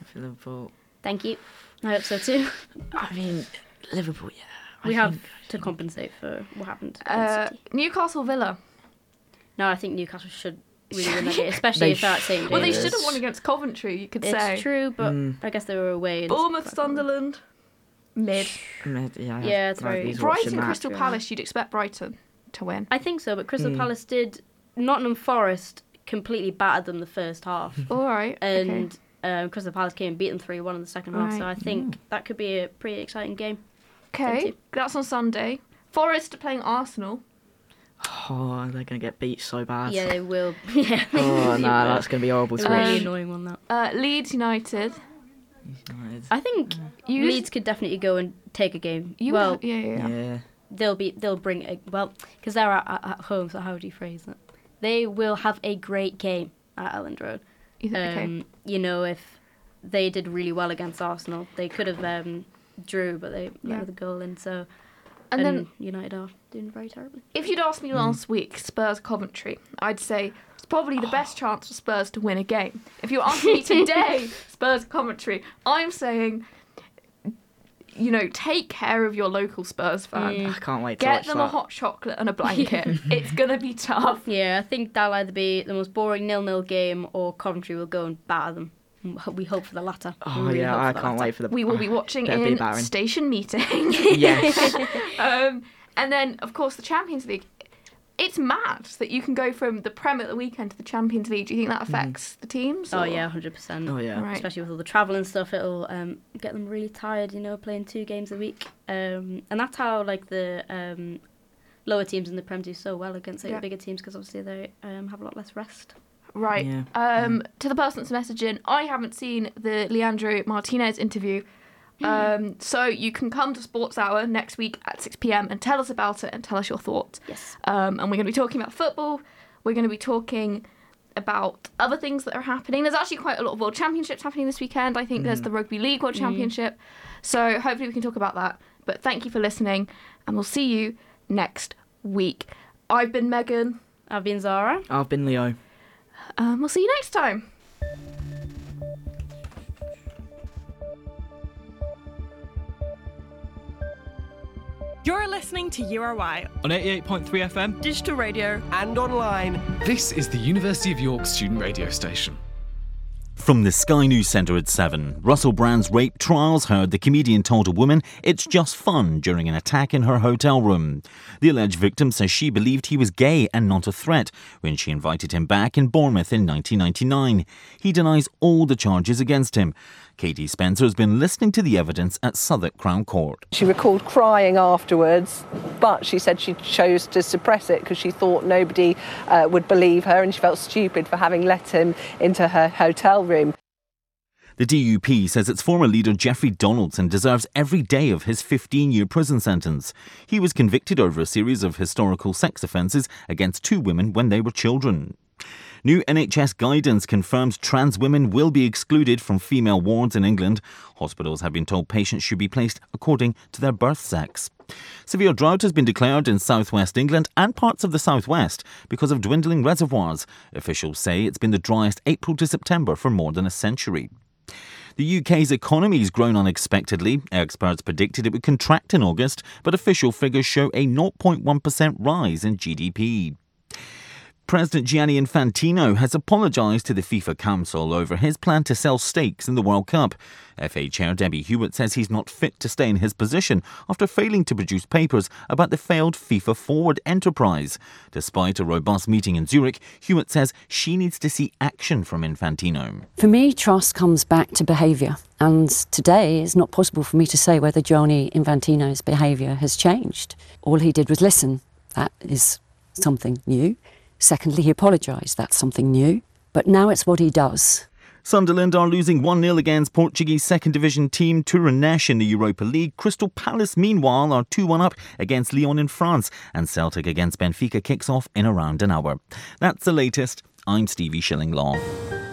for Liverpool. Thank you. I hope so too. I mean, Liverpool, yeah. We have to compensate for what happened against City. Newcastle Villa. No, I think Newcastle should really win that game, especially if that's St. Well, they James's. should have won against Coventry, you could say. It's true, but I guess they were away. And Bournemouth, Sunderland. Mid. Yeah, it's very... Brighton, Crystal Palace, you'd expect Brighton to win. I think so, but Crystal Palace did... Nottingham Forest completely battered them the first half. All right, and Crystal Palace came and beat them 3-1 in the second half, so I think that could be a pretty exciting game. Okay, that's on Sunday. Forest are playing Arsenal. Oh, they're going to get beat so bad. Yeah, they will. Yeah. Oh, no, that's going to be horrible to It's a watch. really annoying one, that. Leeds United. I think Leeds could definitely go and take a game. Yeah. They'll bring a... Well, because they're at home, so how do you phrase it? They will have a great game at Elland Road. You know, if they did really well against Arsenal, they could have drew, but they let the goal in, so... And then United are doing very terribly. If you'd asked me last week, Spurs Coventry, I'd say it's probably the best chance for Spurs to win a game. If you're asking me today, Spurs Coventry, I'm saying, you know, take care of your local Spurs fan. I can't wait to watch that. Get them a hot chocolate and a blanket. It's going to be tough. Yeah, I think that'll either be the most boring 0-0 game or Coventry will go and batter them. We hope for the latter. Oh, really I can't wait for the... We will be watching in station meeting. Yes. And then, of course, the Champions League. It's mad that you can go from the Prem at the weekend to the Champions League. Do you think that affects the teams? Oh, yeah, 100%. Oh, yeah. Right. Especially with all the travel and stuff, it'll get them really tired, you know, playing 2 games a week. And that's how, like, the lower teams in the Prem do so well against the bigger teams, because obviously they have a lot less rest. Right. Yeah. To the person that's messaging, I haven't seen the Leandro Martinez interview. So you can come to Sports Hour next week at 6 p.m. and tell us about it and tell us your thoughts. Yes. And we're going to be talking about football. We're going to be talking about other things that are happening. There's actually quite a lot of World Championships happening this weekend. I think there's the Rugby League World Championship. So hopefully we can talk about that. But thank you for listening, and we'll see you next week. I've been Megan. I've been Zara. I've been Leo. We'll see you next time. You're listening to URY on 88.3 FM, digital radio, and online. This is the University of York student radio station. From the Sky News Centre at 7, Russell Brand's rape trials heard the comedian told a woman it's just fun during an attack in her hotel room. The alleged victim says she believed he was gay and not a threat when she invited him back in Bournemouth in 1999. He denies all the charges against him. Katie Spencer has been listening to the evidence at Southwark Crown Court. She recalled crying afterwards, but she said she chose to suppress it because she thought nobody would believe her, and she felt stupid for having let him into her hotel room. The DUP says its former leader Jeffrey Donaldson deserves every day of his 15-year prison sentence. He was convicted over a series of historical sex offences against 2 women when they were children. New NHS guidance confirms trans women will be excluded from female wards in England. Hospitals have been told patients should be placed according to their birth sex. Severe drought has been declared in southwest England and parts of the southwest because of dwindling reservoirs. Officials say it's been the driest April to September for more than a century. The UK's economy has grown unexpectedly. Experts predicted it would contract in August, but official figures show a 0.1% rise in GDP. President Gianni Infantino has apologised to the FIFA Council over his plan to sell stakes in the World Cup. FA Chair Debbie Hewitt says he's not fit to stay in his position after failing to produce papers about the failed FIFA Forward enterprise. Despite a robust meeting in Zurich, Hewitt says she needs to see action from Infantino. For me, trust comes back to behaviour. And today it's not possible for me to say whether Gianni Infantino's behaviour has changed. All he did was listen. That is something new. Secondly, he apologised. That's something new. But now it's what he does. Sunderland are losing 1-0 against Portuguese second division team Touranesh in the Europa League. Crystal Palace, meanwhile, are 2-1 up against Lyon in France. And Celtic against Benfica kicks off in around an hour. That's the latest. I'm Stevie Shillinglaw.